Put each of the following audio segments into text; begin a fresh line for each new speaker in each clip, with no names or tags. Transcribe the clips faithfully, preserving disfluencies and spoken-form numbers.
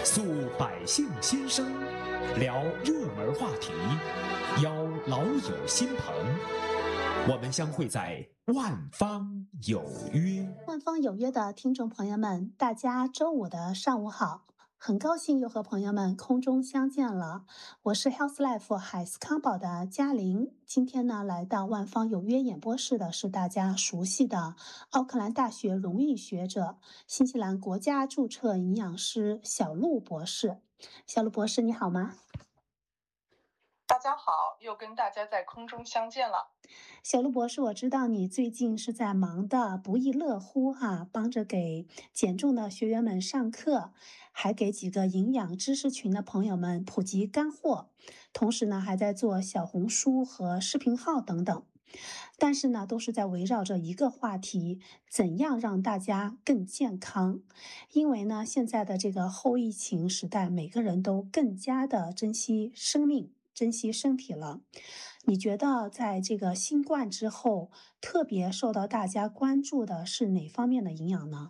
诉百姓心声，聊热门话题，邀老友新朋，我们相会在万方有约。
万方有约的听众朋友们，大家周五的上午好，很高兴又和朋友们空中相见了。我是 Health Life 海斯康宝的嘉玲，今天呢来到万方有约演播室的是大家熟悉的奥克兰大学荣誉学者、新西兰国家注册营养师小陆博士。小陆博士，你好吗？
大家好，又跟大家在空中相见了。
小陆博士，我知道你最近是在忙得不亦乐乎哈、啊，帮着给减重的学员们上课，还给几个营养知识群的朋友们普及干货，同时呢还在做小红书和视频号等等。但是呢，都是在围绕着一个话题：怎样让大家更健康？因为呢，现在的这个后疫情时代，每个人都更加的珍惜生命。珍惜身体了，你觉得在这个新冠之后，特别受到大家关注的是哪方面的营养呢？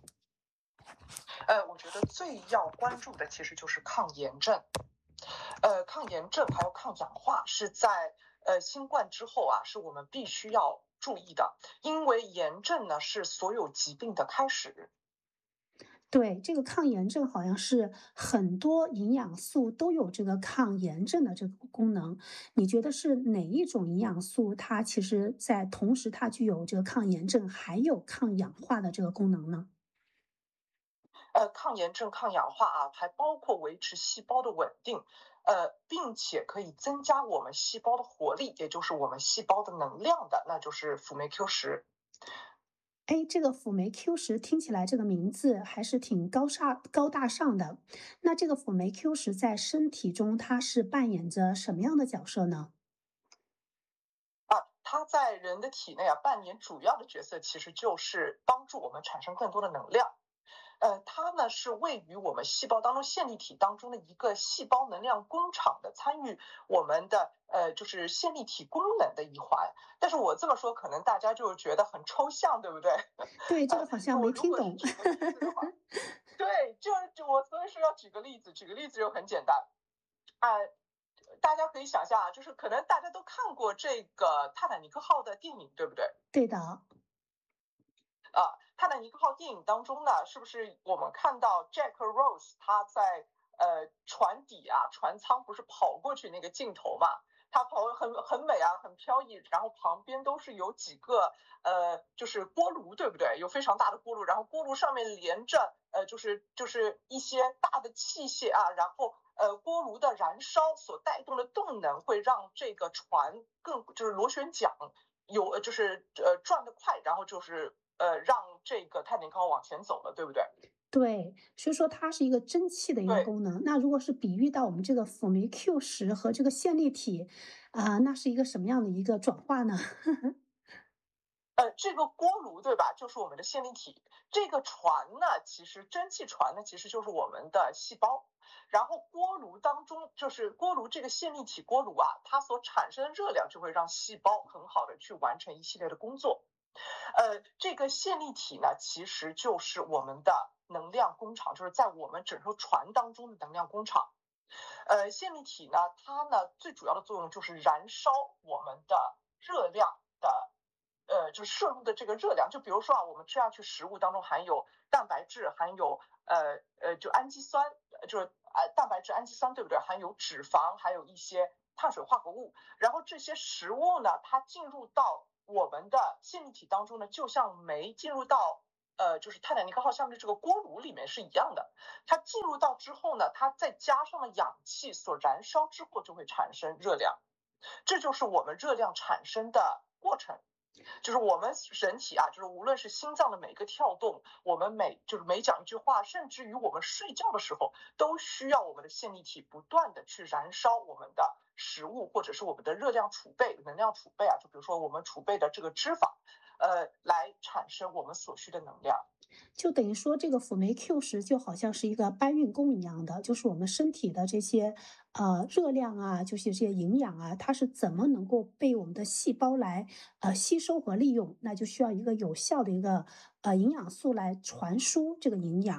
呃，我觉得最要关注的其实就是抗炎症。呃，抗炎症还有抗氧化是在呃新冠之后啊，是我们必须要注意的，因为炎症呢是所有疾病的开始。
对，这个抗炎症好像是很多营养素都有这个抗炎症的这个功能。你觉得是哪一种营养素它其实在同时它具有这个抗炎症还有抗氧化的这个功能呢？
呃，抗炎症、抗氧化啊，还包括维持细胞的稳定，呃，并且可以增加我们细胞的活力，也就是我们细胞的能量的，那就是辅酶 Q 十。
哎，这个辅酶 Q 十听起来这个名字还是挺高大高大上的。那这个辅酶 Q 十在身体中它是扮演着什么样的角色呢？
啊，它在人的体内啊扮演主要的角色，其实就是帮助我们产生更多的能量。呃，它呢是位于我们细胞当中线粒体当中的一个细胞能量工厂的，参与我们的呃就是线粒体功能的一环。但是我这么说，可能大家就觉得很抽象，对不对？
对，这个
呃，
好像
我如果是
没听懂。
举个例子的话，对，就就我所以说要举个例子，举个例子就很简单。啊、呃，大家可以想象啊，就是可能大家都看过这个泰坦尼克号的电影，对不对？
对的。
啊，泰坦尼克号电影当中呢，是不是我们看到 Jack Rose 他在呃船底啊，船舱不是跑过去那个镜头嘛？他跑很很美啊，很飘逸，然后旁边都是有几个呃，就是锅炉，对不对？有非常大的锅炉，然后锅炉上面连着呃，就是就是一些大的器械啊，然后呃，锅炉的燃烧所带动的动能会让这个船更就是螺旋桨有就是呃转得快，然后就是呃让这个泰坦尼克号往前走了，对不对？
对，所以说它是一个蒸汽的一个
对，
功能。那如果是比喻到我们这个辅酶 Q 十和这个线粒体，啊、那是一个什么样的一个转化呢？
呃，这个锅炉对吧，就是我们的线粒体。这个船呢，其实蒸汽船呢，其实就是我们的细胞。然后锅炉当中，就是锅炉这个线粒体锅炉啊，它所产生的热量就会让细胞很好的去完成一系列的工作。呃，这个线粒体呢，其实就是我们的能量工厂，就是在我们整艘船当中的能量工厂。呃，线粒体呢，它呢最主要的作用就是燃烧我们的热量的，呃，就是摄入的这个热量。就比如说啊，我们吃下去食物当中含有蛋白质，含有呃呃就氨基酸，就是呃蛋白质、氨基酸，对不对？含有脂肪，还有一些碳水化合物。然后这些食物呢，它进入到我们的线粒体当中呢，就像煤进入到呃，就是泰坦尼克号下面的这个锅炉里面是一样的。它进入到之后呢，它再加上了氧气所燃烧之后，就会产生热量。这就是我们热量产生的过程。就是我们人体啊，就是无论是心脏的每个跳动，我们每就是每讲一句话，甚至于我们睡觉的时候，都需要我们的线粒体不断的去燃烧我们的食物，或者是我们的热量储备、能量储备啊，就比如说我们储备的这个脂肪，呃，来产生我们所需的能量。
就等于说，这个辅酶 Q 十就好像是一个搬运工一样的，就是我们身体的这些呃热量啊，就是这些营养啊，它是怎么能够被我们的细胞来呃吸收和利用？那就需要一个有效的一个呃营养素来传输这个营养。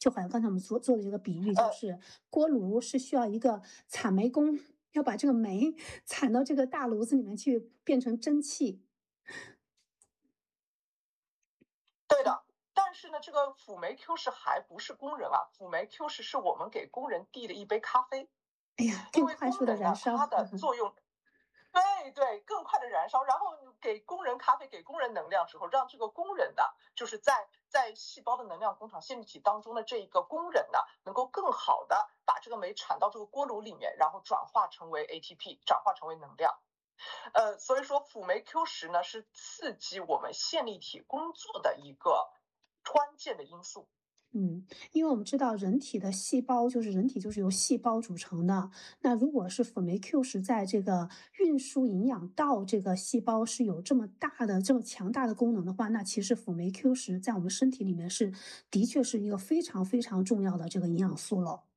就好像刚才我们做做的这个比喻，就
呃，
是锅炉是需要一个铲煤工，要把这个煤铲到这个大炉子里面去，变成蒸汽。
对的。但是呢，这个辅酶 Q 十还不是工人啊，辅酶 Q 十是我们给工人递的一杯咖啡，
哎呀，
因为
更快速的
工人呢，
燃烧。
它的作用。对对，更快的燃烧，然后给工人咖啡，给工人能量之后，让这个工人呢，就是在在细胞的能量工厂线粒体当中的这一个工人呢，能够更好的把这个酶产到这个锅炉里面，然后转化成为 A T P， 转化成为能量。呃，所以说辅酶 Q 十呢是刺激我们线粒体工作的一个关键的因素。
嗯，因为我们知道人体的细胞就是人体就是由细胞组成的。那如果是辅酶 Q 十在这个运输营养到这个细胞是有这么大的、这么强大的功能的话，那其实辅酶 Q 十在我们身体里面是的确是一个非常非常重要的这个营养素了。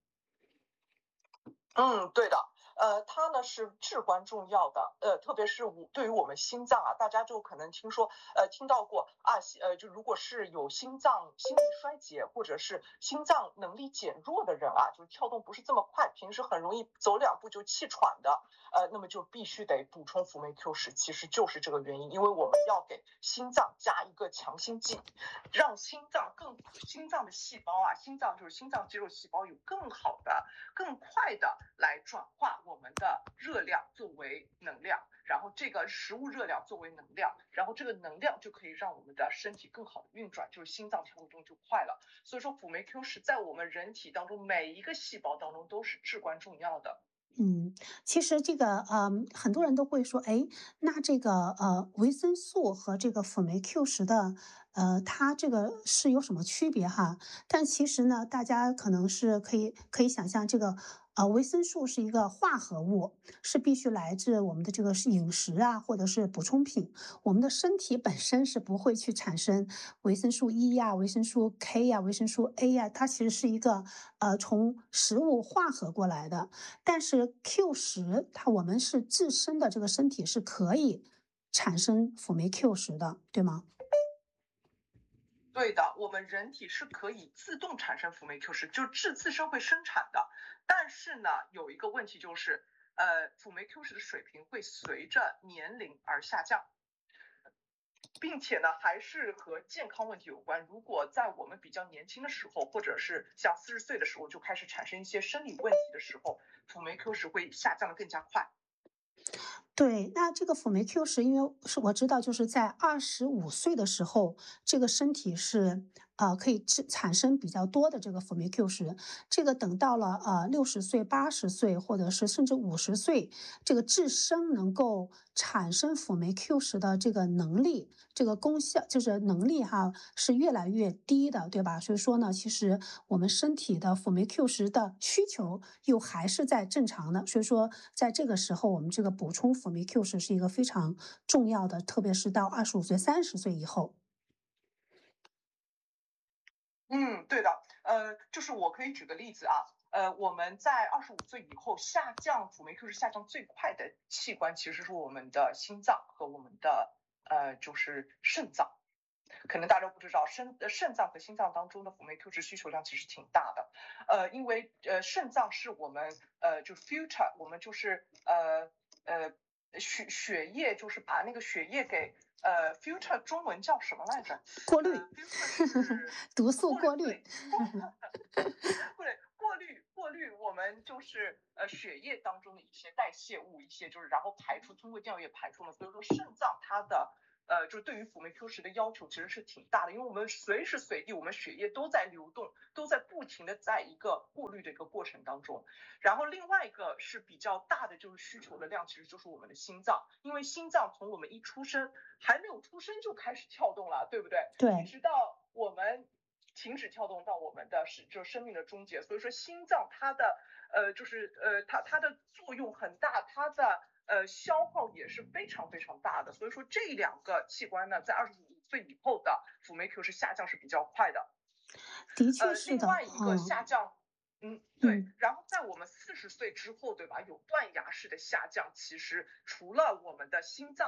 嗯，对的。呃，它呢是至关重要的，呃，特别是我对于我们心脏啊，大家就可能听说，呃，听到过啊，呃，就如果是有心脏心力衰竭或者是心脏能力减弱的人啊，就是跳动不是这么快，平时很容易走两步就气喘的，呃，那么就必须得补充辅酶 Q 十，其实就是这个原因，因为我们要给心脏加一个强心剂，让心脏更心脏的细胞啊，心脏就是心脏肌肉细胞有更好的、更快的来转化我们的热量作为能量，然后这个食物热量作为能量，然后这个能量就可以让我们的身体更好的运转，就是心脏跳动就快了。所以说辅酶 Q 十在我们人体当中每一个细胞当中都是至关重要的。
嗯，其实这个呃，很多人都会说，哎，那这个呃，维生素和这个辅酶 Q 十的，呃，它这个是有什么区别哈？但其实呢，大家可能是可以可以想象，这个呃，维生素是一个化合物，是必须来自我们的这个是饮食啊，或者是补充品。我们的身体本身是不会去产生维生素 E 呀、维生素 K 呀、维生素 A 呀，它其实是一个呃从食物化合过来的。但是 Q 十它我们是自身的这个身体是可以产生辅酶 Q 十的，对吗？
对的，我们人体是可以自动产生辅酶 Q 十，就是自自身会生产的。但是呢，有一个问题就是，呃，辅酶 Q 十的水平会随着年龄而下降，并且呢，还是和健康问题有关。如果在我们比较年轻的时候，或者是像四十岁的时候就开始产生一些生理问题的时候，辅酶 Q 十会下降的更加快。
对，那这个辅酶 Q 十，因为是我知道，就是在二十五岁的时候，这个身体是呃可以制产生比较多的这个辅酶 Q 十。这个等到了呃六十岁、八十岁，或者是甚至五十岁，这个自身能够产生辅酶 Q 十的这个能力，这个功效就是能力哈，是越来越低的，对吧？所以说呢，其实我们身体的辅酶 Q 十的需求又还是在正常的，所以说在这个时候，我们这个补充辅酶 Q 十是一个非常重要的，特别是到二十五岁、三十岁以后。
嗯，对的，呃，就是我可以举个例子啊，呃，我们在二十五岁以后下降辅酶 Q 十下降最快的器官其实是我们的心脏和我们的呃就是肾脏。可能大家都不知道，肾呃肾脏和心脏当中的辅酶 Q 十需求量其实挺大的，呃，因为呃肾脏是我们呃就 filter，我们就是呃呃血血液就是把那个血液给呃 filter 中文叫什么来着？
过滤，
呃，filter 是
毒素过滤。
对，对，过滤过滤我们就是呃血液当中的一些代谢物，一些就是然后排出，通过尿液排出嘛。所以说肾脏它的呃就对于辅酶 Q 十的要求其实是挺大的，因为我们随时随地我们血液都在流动，都在不停的在一个过滤的一个过程当中。然后另外一个是比较大的就是需求的量，其实就是我们的心脏，因为心脏从我们一出生还没有出生就开始跳动了，对不对？
对，
一直到我们停止跳动到我们的是就生命的终结。所以说心脏它的呃就是呃它它的作用很大，它的呃消耗也是非常非常大的。所以说这两个器官呢，在二十五岁以后的辅酶 Q 是下降是比较快的。
的确
呃，
是的，
另外一个
嗯
下降。嗯，对，
嗯。
然后在我们四十岁之后，对吧？有断崖式的下降，其实除了我们的心脏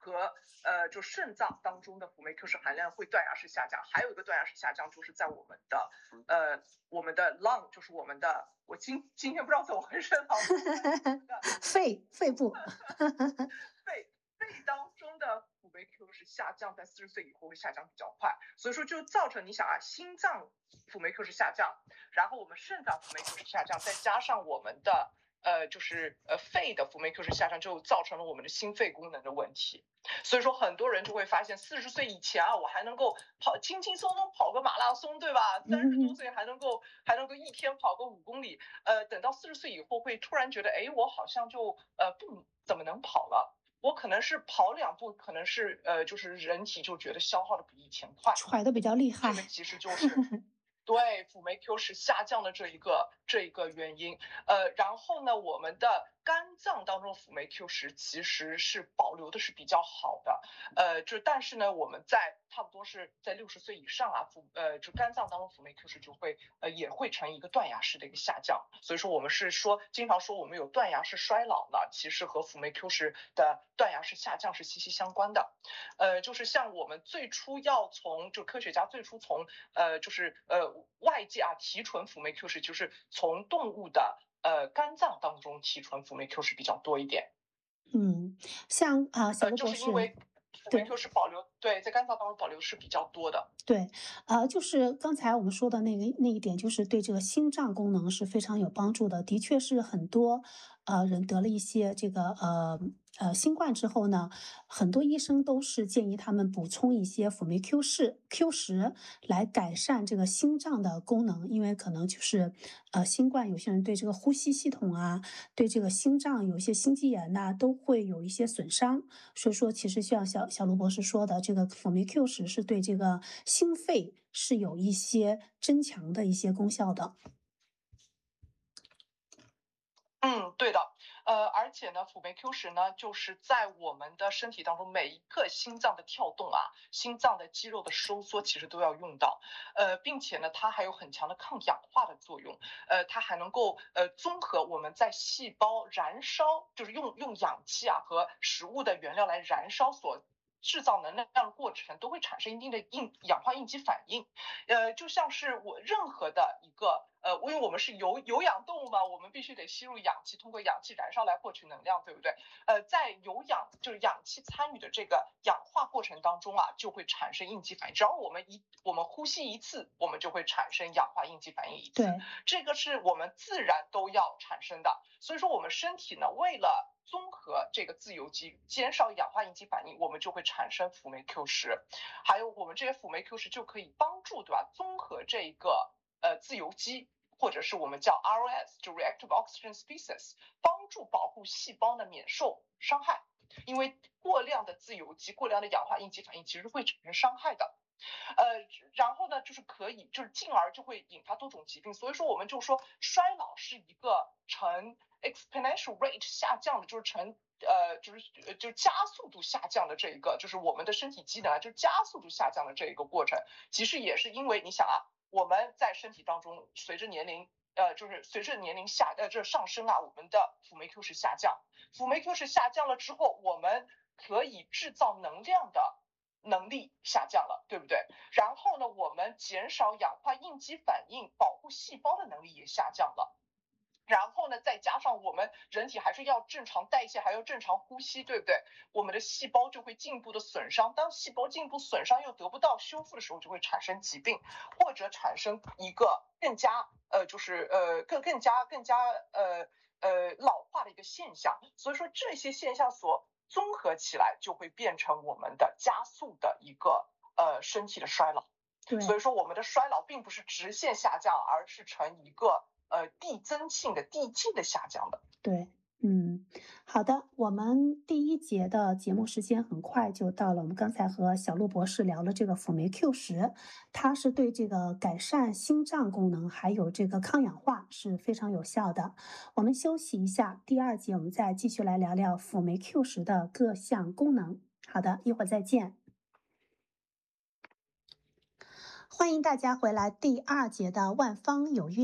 和呃就肾脏当中的辅酶 Q 十含量会断崖式下降，还有一个断崖式下降就是在我们的呃我们的 lung， 就是我们的我今今天不知道怎么回事了，
肺肺部
肺肺当中的辅酶 Q 十下降，在四十岁以后会下降比较快，所以说就造成你想啊，心脏辅酶 Q 十下降，然后我们肾脏辅酶 Q 十下降，再加上我们的呃，就是呃肺的辅酶 Q 十下降，就造成了我们的心肺功能的问题。所以说很多人就会发现，四十岁以前啊，我还能够跑轻轻松松跑个马拉松，对吧？三十多岁还能够还能够一天跑个五公里，呃，等到四十岁以后会突然觉得，哎，我好像就呃不怎么能跑了。我可能是跑两步，可能是呃，就是人体就觉得消耗的比以前快，
喘的比较厉害。
这个其实就是对辅酶 Q 十下降的这一个这一个原因。呃，然后呢，我们的肝脏当中辅酶 Q 十其实是保留的是比较好的。呃，就但是呢，我们在差不多是在六十岁以上啊，辅呃就肝脏当中辅酶 Q 十就会呃也会呈一个断崖式的一个下降。所以说我们是说经常说我们有断崖式衰老呢，其实和辅酶 Q 十的断崖式下降是息息相关的。呃，就是像我们最初要从就科学家最初从呃就是呃外界啊提纯辅酶 Q 十，就是从动物的呃肝脏当中提纯辅酶 Q 十比较多一点。
嗯，像啊、呃、小卢博士，
呃、就是因为辅酶 Q 十保留对在肝脏当中保留是比较多的。
对，呃，就是刚才我们说的那个那一点，就是对这个心脏功能是非常有帮助的。的确是很多呃人得了一些这个呃呃新冠之后呢，很多医生都是建议他们补充一些辅酶 Q 十 Q 十来改善这个心脏的功能，因为可能就是呃新冠有些人对这个呼吸系统啊，对这个心脏有一些心肌炎呐、都会有一些损伤。所以说，其实像小小卢博士说的，这个辅酶 Q 十是对这个心肺是有一些增强的一些功效的。
嗯，对的，呃，而且呢，辅酶 Q 十呢，就是在我们的身体当中，每一个心脏的跳动啊，心脏的肌肉的收缩，其实都要用到，呃，并且呢，它还有很强的抗氧化的作用，呃，它还能够呃综合我们在细胞燃烧，就是用用氧气啊和食物的原料来燃烧所制造能量的过程，都会产生一定的应氧化应激反应，呃，就像是我任何的一个。呃，因为我们是有有氧动物嘛，我们必须得吸入氧气，通过氧气燃烧来获取能量，对不对？呃，在有氧就是氧气参与的这个氧化过程当中啊，就会产生应激反应。只要我们一我们呼吸一次，我们就会产生氧化应激反应一次。
对，
这个是我们自然都要产生的。所以说，我们身体呢，为了综合这个自由基，减少氧化应激反应，我们就会产生辅酶 Q 十，还有我们这些辅酶 Q 十就可以帮助，对吧？综合这个呃自由基。或者是我们叫 R O S， 就 Reactive Oxygen Species， 帮助保护细胞呢免受伤害。因为过量的自由基、过量的氧化应激反应其实会产生伤害的。呃，然后呢，就是可以，就是进而就会引发多种疾病。所以说，我们就说衰老是一个呈 exponential rate 下降的，就是呈呃，就是就加速度下降的这一个，就是我们的身体机能啊，就是加速度下降的这一个过程。其实也是因为你想啊。我们在身体当中，随着年龄，呃，就是随着年龄下，呃，这上升啊，我们的辅酶 Q 十下降，辅酶 Q 十下降了之后，我们可以制造能量的能力下降了，对不对？然后呢，我们减少氧化应激反应，保护细胞的能力也下降了。然后呢，再加上我们人体还是要正常代谢，还要正常呼吸，对不对？我们的细胞就会进一步的损伤。当细胞进一步损伤又得不到修复的时候，就会产生疾病，或者产生一个更加呃，就是呃更更加更加呃呃老化的一个现象。所以说这些现象所综合起来，就会变成我们的加速的一个呃身体的衰老。所以说我们的衰老并不是直线下降，而是呈一个。呃，递增性的、递进的下降的。
对，嗯，好的，我们第一节的节目时间很快就到了。我们刚才和小陆博士聊了这个辅酶 Q 十，它是对这个改善心脏功能还有这个抗氧化是非常有效的。我们休息一下，第二节我们再继续来聊聊辅酶 Q 十的各项功能。好的，一会儿再见。欢迎大家回来第二节的万方有约。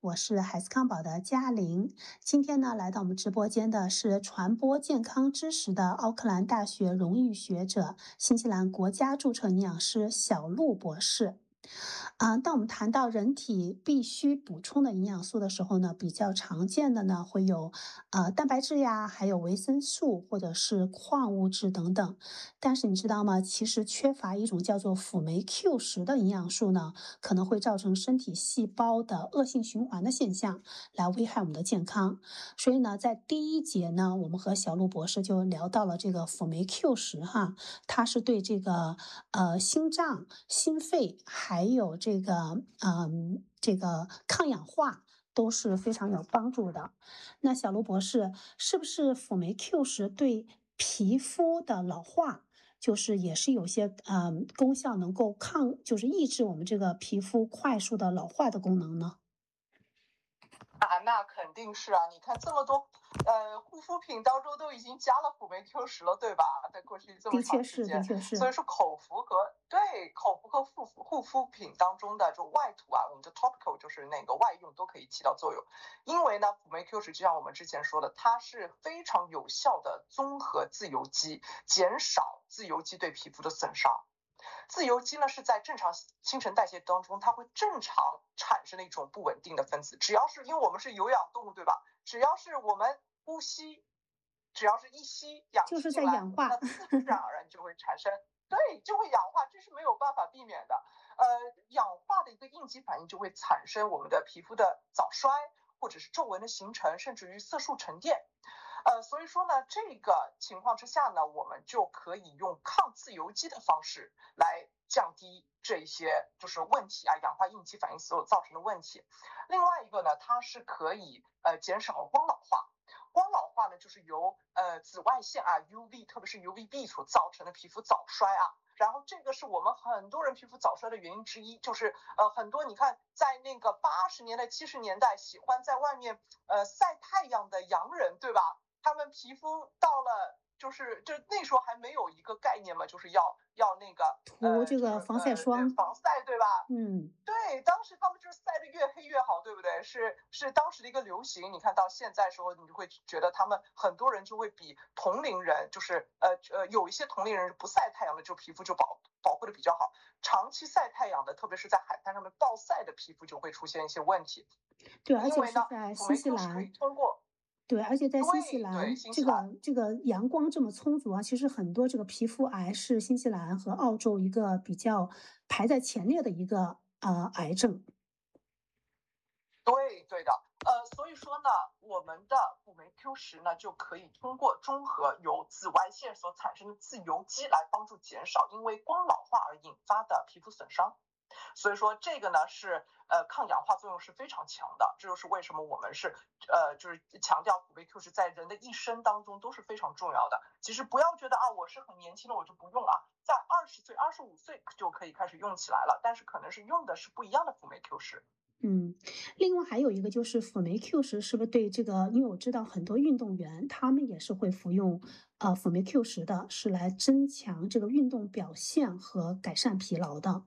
我是海思康宝的嘉玲。今天呢，来到我们直播间的是传播健康知识的奥克兰大学荣誉学者、新西兰国家注册营养师小鹿博士。啊、呃，当我们谈到人体必须补充的营养素的时候呢，比较常见的呢会有呃蛋白质呀，还有维生素或者是矿物质等等。但是你知道吗？其实缺乏一种叫做辅酶 Q 十的营养素呢，可能会造成身体细胞的恶性循环的现象，来危害我们的健康。所以呢，在第一节呢，我们和小鹿博士就聊到了这个辅酶 Q 十哈，它是对这个呃心脏、心肺还有这个嗯这个抗氧化都是非常有帮助的。那小鹿博士，是不是辅酶 Q 十对皮肤的老化，就是也是有些呃功效能够抗，就是抑制我们这个皮肤快速的老化的功能呢？
啊，那肯定是啊！你看这么多，呃，护肤品当中都已经加了辅酶 Q 十了，对吧？在过去这么长时间，
的确是，
所以说口服和对口服和护肤护肤品当中的就外涂啊，我们的 topical 就是那个外用都可以起到作用。因为呢，辅酶 Q 十就像我们之前说的，它是非常有效的综合自由基，减少自由基对皮肤的损伤。自由基呢是在正常新陈代谢当中，它会正常产生的一种不稳定的分子。只要是因为我们是有氧动物，对吧？只要是我们呼吸，只要是一吸氧气进来，那自然而然就会产生，对，就会氧化，这是没有办法避免的。呃，氧化的一个应激反应就会产生我们的皮肤的早衰，或者是皱纹的形成，甚至于色素沉淀。呃，所以说呢，这个情况之下呢，我们就可以用抗自由基的方式来降低这些就是问题啊，氧化应激反应所造成的问题。另外一个呢，它是可以呃减少光老化。光老化呢，就是由呃紫外线啊 U V， 特别是 U V B 所造成的皮肤早衰啊。然后这个是我们很多人皮肤早衰的原因之一，就是呃很多你看在那个八十年代、七十年代喜欢在外面呃晒太阳的洋人，对吧？他们皮肤到了，就是就那时候还没有一个概念嘛，就是要要那个
涂这个防晒霜、
呃呃、防晒，对吧？
嗯，
对，当时他们就是晒得越黑越好，对不对？是是当时的一个流行。你看到现在时候，你就会觉得他们很多人就会比同龄人，就是呃呃有一些同龄人不晒太阳的，就皮肤就保保护的比较好。长期晒太阳的，特别是在海滩上面暴晒的皮肤就会出现一些问题。
对，而且是在新西兰。
可以通过
对，而且在新西兰，这个这个阳光这么充足啊，其实很多这个皮肤癌是新西兰和澳洲一个比较排在前列的一个呃癌症。
对对的，呃，所以说呢，我们的辅酶 Q 十呢就可以通过中和由紫外线所产生的自由基来帮助减少因为光老化而引发的皮肤损伤。所以说这个呢是呃抗氧化作用是非常强的，这就是为什么我们是呃就是强调辅酶 Q 十在人的一生当中都是非常重要的。其实不要觉得啊我是很年轻的我就不用啊，在二十岁、二十五岁就可以开始用起来了，但是可能是用的是不一样的辅酶 Q 十。
嗯，另外还有一个就是辅酶 Q 十是不是对这个？因为我知道很多运动员他们也是会服用呃辅酶 Q 十的，是来增强这个运动表现和改善疲劳的。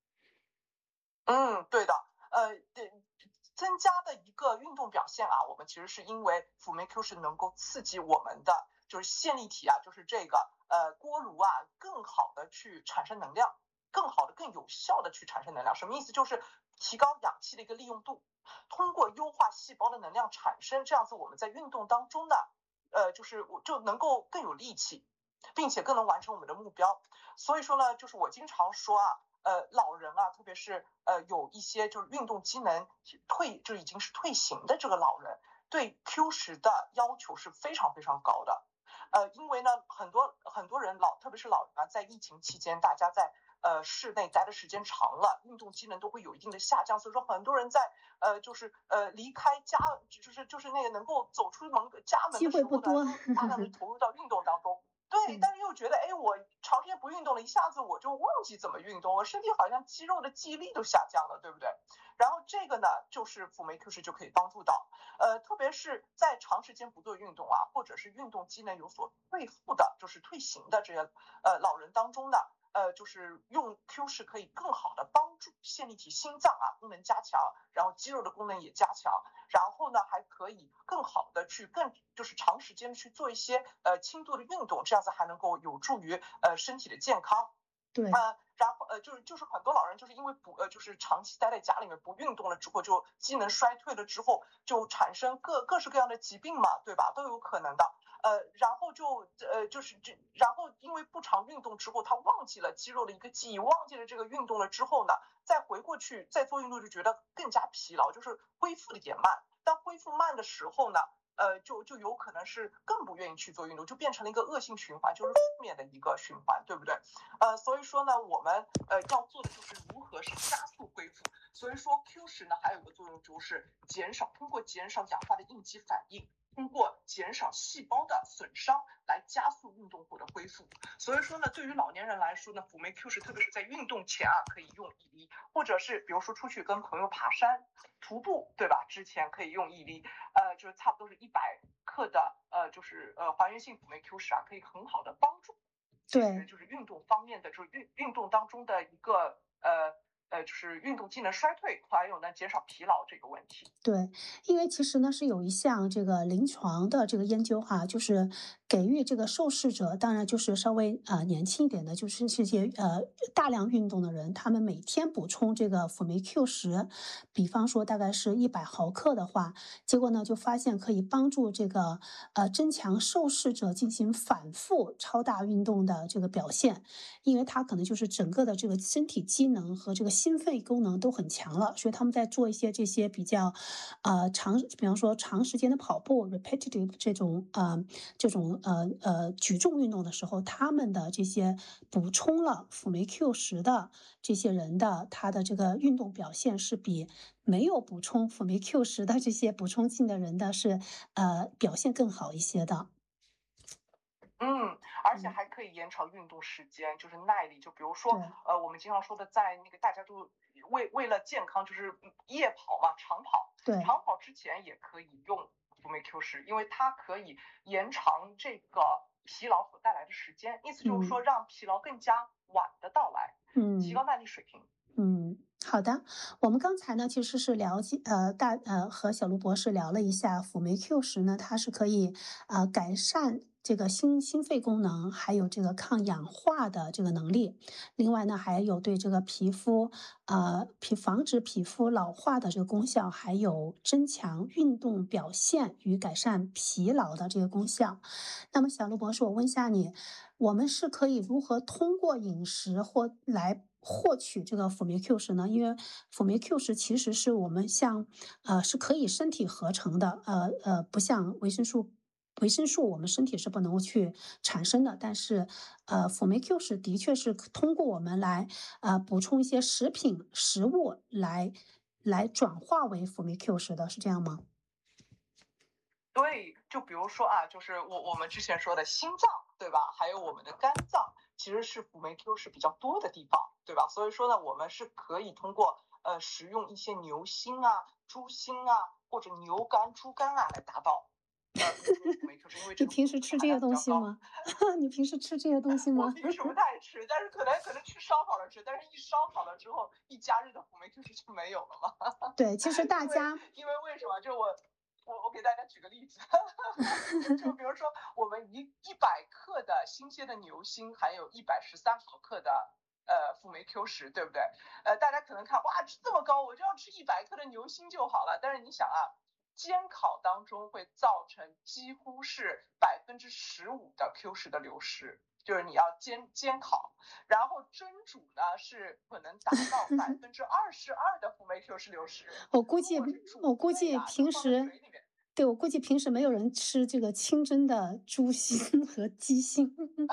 嗯，对的，呃，增加的一个运动表现啊，我们其实是因为辅酶 Q 十能够刺激我们的就是线粒体啊，就是这个呃锅炉啊，更好的去产生能量，更好的、更有效的去产生能量。什么意思？就是提高氧气的一个利用度，通过优化细胞的能量产生，这样子我们在运动当中呢，呃，就是我就能够更有力气，并且更能完成我们的目标。所以说呢，就是我经常说啊。呃，老人啊，特别是呃有一些就是运动机能退就已经是退行的这个老人，对 Q 十的要求是非常非常高的。呃，因为呢，很多很多人老，特别是老人啊，在疫情期间，大家在呃室内待的时间长了，运动机能都会有一定的下降，所以说很多人在呃就是呃离开家，就是就是那个能够走出门家门的时候呢，就大量的投入到运动当中。对，但是又觉得，哎，我长时间不运动了，一下子我就忘记怎么运动，我身体好像肌肉的记忆力都下降了，对不对？然后这个呢，就是辅酶 Q 十就可以帮助到，呃，特别是在长时间不做运动啊，或者是运动机能有所退步的，就是退行的这些呃老人当中呢， 呃，就是用 Q 十可以更好的帮助线粒体心脏啊功能加强，然后肌肉的功能也加强，然后呢还可以更好的去更就是长时间去做一些呃轻度的运动，这样子还能够有助于呃身体的健康。
对，
呃，然后呃，就是就是很多老人就是因为不呃，就是长期待在家里面不运动了之后，就机能衰退了之后，就产生各各式各样的疾病嘛，对吧？都有可能的。呃，然后就呃就是这，然后因为不常运动之后，他忘记了肌肉的一个记忆，忘记了这个运动了之后呢，再回过去再做运动就觉得更加疲劳，就是恢复的也慢。当恢复慢的时候呢，呃，就就有可能是更不愿意去做运动，就变成了一个恶性循环，就是负面的一个循环，对不对？呃，所以说呢，我们呃要做的就是如何是加速恢复。所以说 Q 十呢还有一个作用就是减少，通过减少氧化的应激反应，通过减少细胞的损伤来加速运动后的恢复。所以说呢，对于老年人来说呢，辅酶 Q 十特别是在运动前啊可以用一粒，或者是比如说出去跟朋友爬山、徒步，对吧？之前可以用一粒，呃，就是差不多是一百克的，呃，就是呃还原性辅酶 Q 十啊，可以很好的帮助解决就是运动方面的，就是运运动当中的一个呃。呃，就是运动机能衰退，还有呢减少疲劳这个问题。
对，因为其实呢是有一项这个临床的这个研究哈，就是给予这个受试者，当然就是稍微呃年轻一点的，就是这些呃大量运动的人，他们每天补充这个辅酶 Q 十，比方说大概是一百毫克的话，结果呢就发现可以帮助这个呃增强受试者进行反复超大运动的这个表现，因为他可能就是整个的这个身体机能和这个心肺功能都很强了，所以他们在做一些这些比较。呃，长，比方说长时间的跑步 repetitive 这种呃这种呃呃举重运动的时候，他们的这些补充了辅酶 Q 十的这些人的他的这个运动表现是比没有补充辅酶 Q 十的这些补充剂的人的是呃表现更好一些的。
嗯，而且还可以延长运动时间，就是耐力。就比如说，呃，我们经常说的，在那个大家都为为了健康，就是夜跑嘛，长跑，长跑之前也可以用辅酶 Q 十，因为它可以延长这个疲劳所带来的时间，意思就是说让疲劳更加晚的到来，
嗯，
提高耐力水平。
嗯，好的。我们刚才呢其实是了解呃大呃和小卢博士聊了一下辅酶 Q 十呢，它是可以呃改善这个心心肺功能，还有这个抗氧化的这个能力。另外呢，还有对这个皮肤呃皮防止皮肤老化的这个功效，还有增强运动表现与改善疲劳的这个功效。那么小卢博士，我问一下你，我们是可以如何通过饮食或来获取这个辅酶 Q 十呢？因为辅酶 Q 十其实是我们像呃是可以身体合成的，呃呃不像维生素。维生素我们身体是不能够去产生的，但是，呃，辅酶 Q 十的确是通过我们来，呃，补充一些食品食物来来转化为辅酶 Q 十的，是这样吗？
对，就比如说啊，就是我我们之前说的心脏，对吧？还有我们的肝脏，其实是辅酶 Q 十比较多的地方，对吧？所以说呢，我们是可以通过呃食用一些牛心啊、猪心啊，或者牛肝、猪肝啊来达到。呃，辅酶 Q 十，因为这
你
个
平时吃这些东西吗？你平时吃这些东西吗？
我平时不太吃，但是可能可能去烧烤了吃，但是一烧烤了之后，一加热的辅酶 Q 十就没有了嘛。
对，其实大家
因为因为为什么？就我我我给大家举个例子，就比如说我们一一百克的新鲜的牛心，含有一百十三毫克的呃辅酶 Q 十，对不对？呃，大家可能看哇这么高，我就要吃一百克的牛心就好了。但是你想啊，煎烤当中会造成几乎是百分之十五的 Q 十的流失。就是你要煎煎烤，然后蒸煮呢是可能达到百分之二十二的辅酶 Q 十流失。
我估计我估计平时，对我估计平时没有人吃这个清蒸的猪心和鸡心，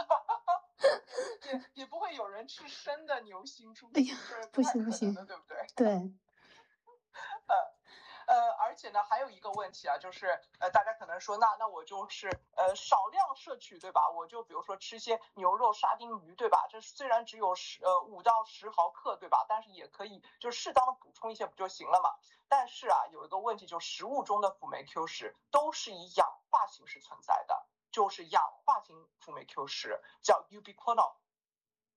也也不会有人吃生的牛心、猪
心，
哎呀，
不行不行，
对不对？
对。
呃。呃，而且呢，还有一个问题啊，就是呃，大家可能说，那那我就是呃少量摄取，对吧？我就比如说吃些牛肉、沙丁鱼，对吧？这虽然只有十呃五到十毫克，对吧？但是也可以就适当的补充一些不就行了嘛？但是啊，有一个问题，就食物中的辅酶 Q 十都是以氧化形式存在的，就是氧化型辅酶 Q 十，叫 ubiquinol。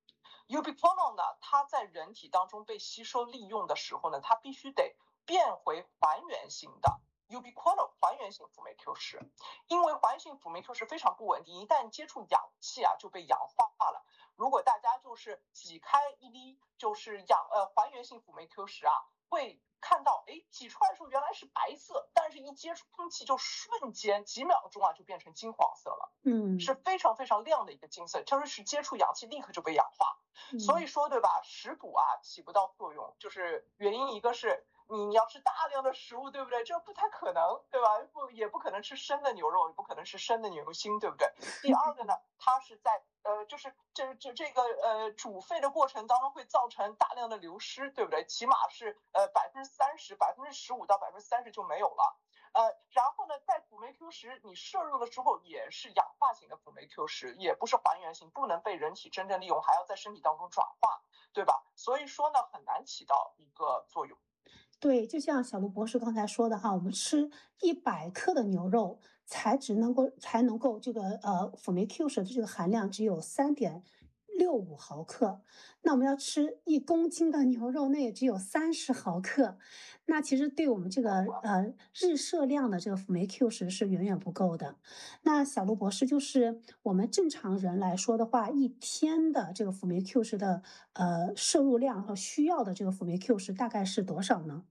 ubiquinol 呢，它在人体当中被吸收利用的时候呢，它必须得变回还原性的 ubiquinol 还原性辅酶 Q 十，因为还原性辅酶 Q 十非常不稳定，一旦接触氧气啊就被氧化了。如果大家就是挤开一粒就是氧呃还原性辅酶 Q 十啊，会看到哎挤出来的时候原来是白色，但是一接触空气就瞬间几秒钟啊就变成金黄色了，
嗯，
是非常非常亮的一个金色，就是接触氧气立刻就被氧化。
嗯、
所以说对吧，食补啊起不到作用，就是原因一个是你要吃大量的食物，对不对？这不太可能，对吧？不也不可能吃生的牛肉，也不可能吃生的牛心，对不对？第二个呢，它是在呃，就是这这这个呃煮沸的过程当中会造成大量的流失，对不对？起码是呃百分之三十、百分之十五到百分之三十就没有了。呃，然后呢，在辅酶 Q 十你摄入了之后，也是氧化型的辅酶 Q 十，也不是还原型，不能被人体真正利用，还要在身体当中转化，对吧？所以说呢，很难起到一个作用。
对，就像小卢博士刚才说的哈，我们吃一百克的牛肉，才只能够才能够这个呃辅酶 Q 十的这个含量只有三点六五毫克，那我们要吃一公斤的牛肉，那也只有三十毫克，那其实对我们这个呃日摄量的这个辅酶 Q 十是远远不够的。那小卢博士，就是我们正常人来说的话，一天的这个辅酶 Q 十的呃摄入量和需要的这个辅酶 Q 十大概是多少呢？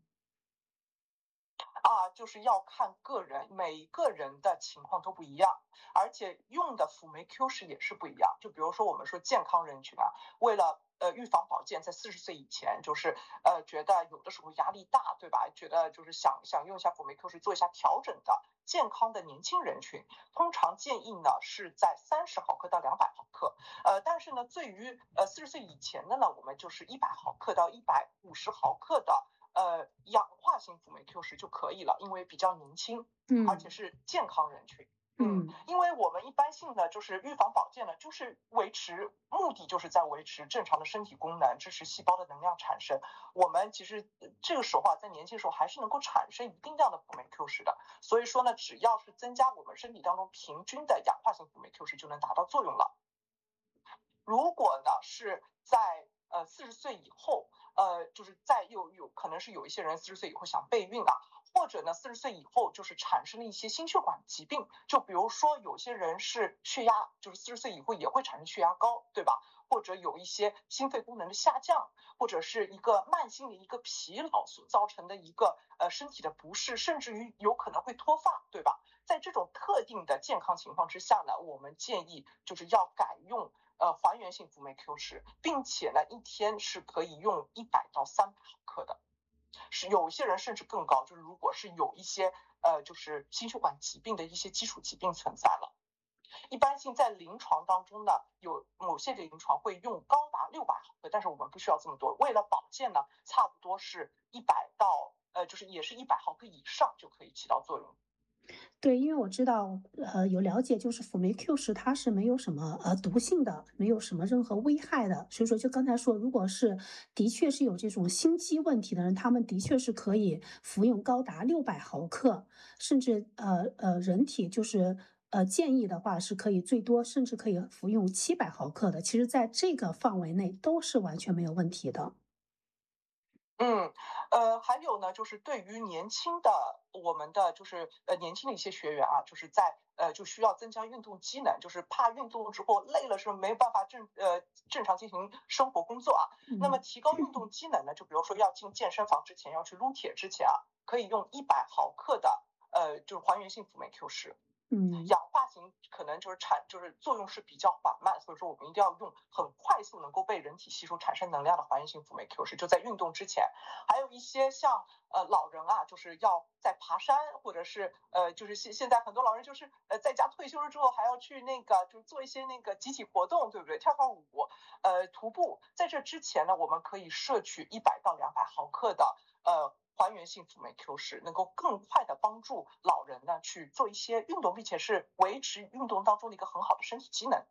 啊，就是要看个人，每个人的情况都不一样，而且用的辅酶 Q 十也是不一样。就比如说我们说健康人群啊，为了呃预防保健，在四十岁以前，就是呃觉得有的时候压力大，对吧？觉得就是想想用一下辅酶 Q 十做一下调整的健康的年轻人群，通常建议呢是在三十毫克到两百毫克。呃，但是呢，对于呃四十岁以前的呢，我们就是一百毫克到一百五十毫克的。呃，氧化型辅酶 Q 十就可以了，因为比较年轻，
嗯，
而且是健康人群。
嗯，
因为我们一般性的就是预防保健呢，就是维持目的就是在维持正常的身体功能，支持细胞的能量产生。我们其实这个时候啊，在年轻时候还是能够产生一定量的辅酶 Q 十的。所以说呢，只要是增加我们身体当中平均的氧化型辅酶 Q 十，就能达到作用了。如果呢是在呃四十岁以后，呃就是在有有可能是有一些人四十岁以后想备孕啊，或者呢四十岁以后就是产生了一些心血管疾病，就比如说有些人是血压，就是四十岁以后也会产生血压高，对吧？或者有一些心肺功能的下降，或者是一个慢性的一个疲劳所造成的一个呃身体的不适，甚至于有可能会脱发，对吧？在这种特定的健康情况之下呢，我们建议就是要改用呃还原性辅酶 Q 十，并且呢一天是可以用一百到三百毫克的。是有一些人甚至更高，就是如果是有一些呃就是心血管疾病的一些基础疾病存在了。一般性在临床当中呢，有某些临床会用高达六百毫克，但是我们不需要这么多。为了保健呢，差不多是一百到呃，就是也是一百毫克以上就可以起到作用。
对，因为我知道，呃，有了解，就是辅酶 Q 十它是没有什么呃毒性的，没有什么任何危害的。所以说，就刚才说，如果是的确是有这种心肌问题的人，他们的确是可以服用高达六百毫克，甚至呃呃，人体就是呃建议的话是可以最多甚至可以服用七百毫克的。其实，在这个范围内都是完全没有问题的。
嗯，呃，还有呢，就是对于年轻的我们的就是呃年轻的一些学员啊，就是在呃就需要增加运动机能，就是怕运动之后累了是没有办法正呃正常进行生活工作啊。那么提高运动机能呢，就比如说要进健身房之前，要去撸铁之前啊，可以用一百毫克的呃就是还原性辅酶 Q 十。
嗯，
氧化型可能就是产就是作用是比较缓慢，所以说我们一定要用很快速能够被人体吸收产生能量的还原性辅酶 Q 十，就在运动之前。还有一些像呃老人啊，就是要在爬山，或者是呃就是现现在很多老人就是呃在家退休了之后还要去那个就是做一些那个集体活动，对不对？跳跳舞，呃徒步。在这之前呢，我们可以摄取一百到两百毫克的呃。还原性辅酶 Q 十能够更快的帮助老人呢去做一些运动，并且是维持运动当中的一个很好的身体机能。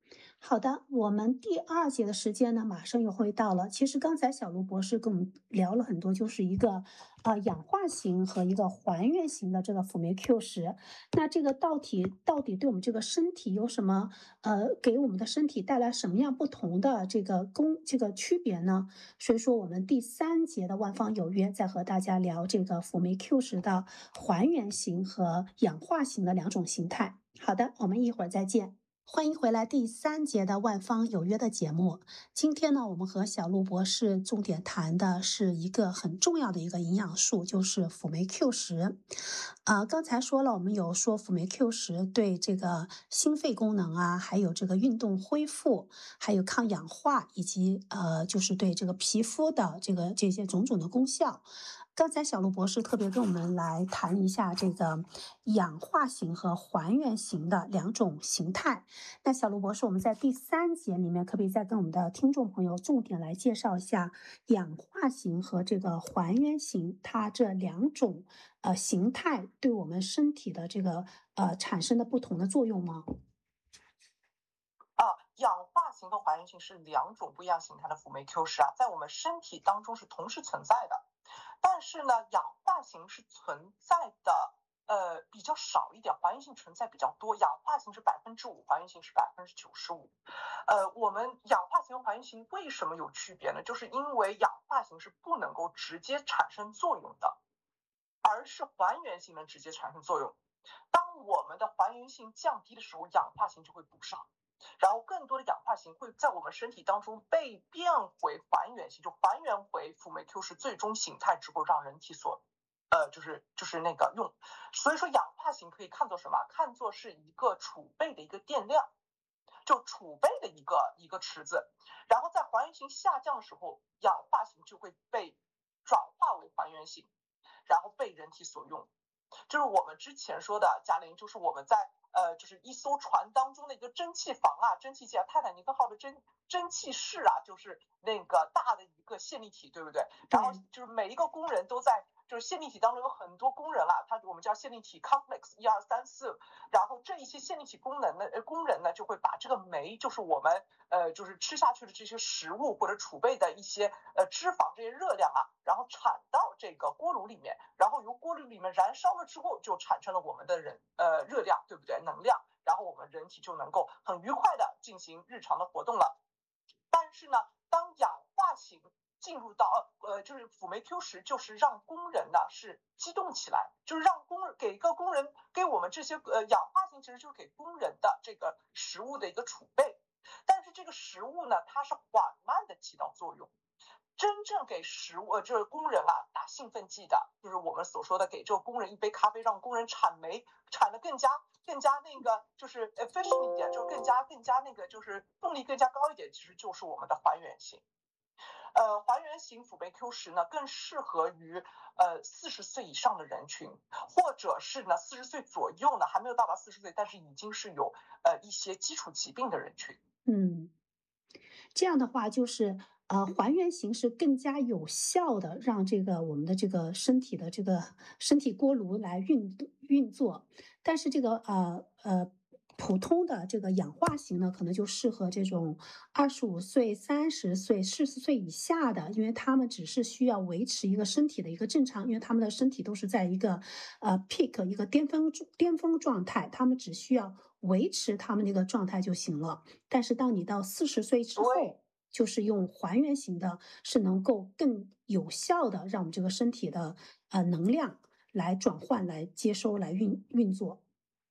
好的，我们第二节的时间呢，马上又会到了。其实刚才小卢博士跟我们聊了很多，就是一个呃氧化型和一个还原型的这个辅酶 Q 十。那这个到底到底对我们这个身体有什么呃给我们的身体带来什么样不同的这个功这个区别呢？所以说我们第三节的万方有约再和大家聊这个辅酶 Q 十的还原型和氧化型的两种形态。好的，我们一会儿再见。欢迎回来第三节的万方有约的节目。今天呢，我们和小陆博士重点谈的是一个很重要的一个营养素，就是辅酶 Q 十。呃，刚才说了，我们有说辅酶 Q 十对这个心肺功能啊，还有这个运动恢复，还有抗氧化，以及呃，就是对这个皮肤的这个这些种种的功效。刚才小陆博士特别跟我们来谈一下这个氧化型和还原型的两种形态。那小卢博士，我们在第三节里面，可不可以再跟我们的听众朋友重点来介绍一下氧化型和这个还原型，它这两种呃形态对我们身体的这个呃产生的不同的作用吗？
啊，氧化型和还原型是两种不一样形态的辅酶 Q 十啊，在我们身体当中是同时存在的，但是呢，氧化型是存在的。呃，比较少一点，还原性存在比较多。氧化型是百分之五，还原型是百分之九十五。呃，我们氧化型和还原型为什么有区别呢？就是因为氧化型是不能够直接产生作用的，而是还原型能直接产生作用。当我们的还原性降低的时候，氧化型就会补上，然后更多的氧化型会在我们身体当中被变回还原型，就还原回辅酶 Q 十最终形态之后，让人体所。呃，就是就是那个用，所以说氧化型可以看作什么？看作是一个储备的一个电量，就储备的一个一个池子。然后在还原型下降的时候，氧化型就会被转化为还原型，然后被人体所用。就是我们之前说的，嘉玲，就是我们在呃，就是一艘船当中的一个蒸汽房啊，蒸汽机啊，泰坦尼克号的蒸蒸汽室啊，就是那个大的一个线粒体，对不对？然后就是每一个工人都在。就是线粒体当中有很多工人啦，它我们叫线粒体 complex 一二三四，然后这一些线粒体功能的工人呢，就会把这个酶，就是我们呃就是吃下去的这些食物或者储备的一些呃脂肪这些热量啊，然后产到这个锅炉里面，然后由锅炉里面燃烧了之后，就产生了我们的人呃热量，对不对？能量，然后我们人体就能够很愉快的进行日常的活动了。但是呢，当氧化型进入到呃，就是辅酶 Q 十，就是让工人呢是激动起来，就是让工人给一个工人给我们这些呃氧化型，其实就是给工人的这个食物的一个储备。但是这个食物呢，它是缓慢的起到作用。真正给食物呃这个工人啊打兴奋剂的，就是我们所说的给这个工人一杯咖啡，让工人产酶产的更加更加那个就是 efficient 一点，就更加更加那个就是动力更加高一点，其实就是我们的还原型。呃，还原型辅酶 Q 十呢，更适合于呃四十岁以上的人群，或者是呢四十岁左右呢还没有到达四十岁，但是已经是有呃一些基础疾病的人群。
嗯，这样的话就是呃还原型是更加有效的让这个我们的这个身体的这个身体锅炉来运运作，但是这个呃呃。普通的这个氧化型呢，可能就适合这种二十五岁、三十岁、四十岁以下的，因为他们只是需要维持一个身体的一个正常，因为他们的身体都是在一个呃 peak 一个巅峰巅峰状态，他们只需要维持他们那个状态就行了。但是当你到四十岁之后，就是用还原型的，是能够更有效的让我们这个身体的呃能量来转换、来接收、来运运作。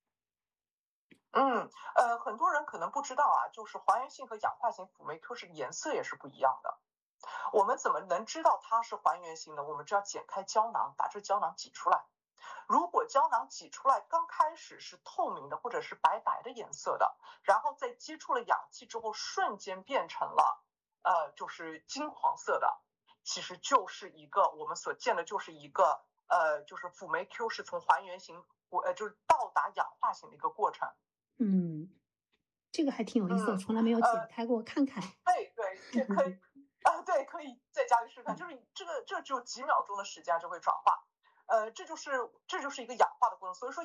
嗯，呃，很多人可能不知道啊，就是还原性和氧化型辅酶 Q 十颜色也是不一样的。我们怎么能知道它是还原型的？我们只要剪开胶囊，把这胶囊挤出来。如果胶囊挤出来刚开始是透明的或者是白白的颜色的，然后在接触了氧气之后瞬间变成了呃就是金黄色的，其实就是一个我们所见的就是一个呃就是辅酶 Q 十从还原型呃就是到达氧化型的一个过程。
嗯，这个还挺有意思，
嗯，
我从来没有剪开过，看看。
对对，这可以啊，对，可以在家里试试看，就是这个这只有几秒钟的时间就会转化，呃，这就是这就是一个氧化的过程，所以说